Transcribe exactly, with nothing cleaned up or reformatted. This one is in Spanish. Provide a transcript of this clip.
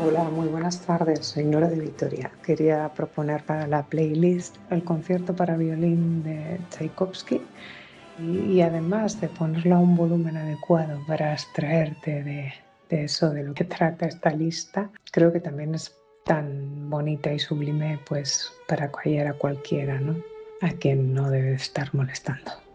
Hola, muy buenas tardes. Soy Nora de Vitoria. Quería proponer para la playlist el concierto para violín de Tchaikovsky y, y además de ponerlo a un volumen adecuado para abstraerte de, de eso de lo que trata esta lista. Creo que también es tan bonita y sublime pues para callar a cualquiera, ¿no? A quien no debe estar molestando.